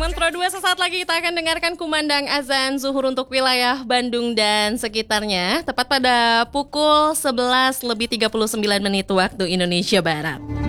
Mentro 2 sesaat lagi kita akan dengarkan kumandang azan zuhur untuk wilayah Bandung dan sekitarnya tepat pada pukul 11:39 waktu Indonesia Barat.